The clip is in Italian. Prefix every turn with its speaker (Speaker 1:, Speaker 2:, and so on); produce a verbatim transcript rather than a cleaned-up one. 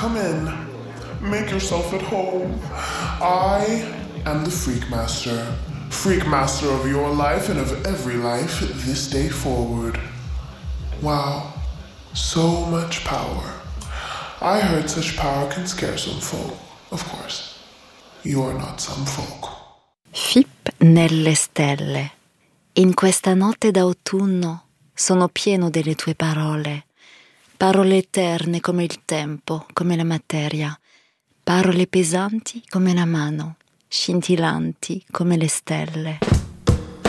Speaker 1: come in. Make yourself at home. I am the Freak Master. Freak Master of your life and of every life this day forward. Wow, so much power. I heard such power can scare some folk. Of course, you are not some folk.
Speaker 2: Fip nelle stelle. In questa notte d'autunno sono pieno delle tue parole. Parole eterne come il tempo, come la materia. Parole pesanti come la mano, scintillanti come le stelle.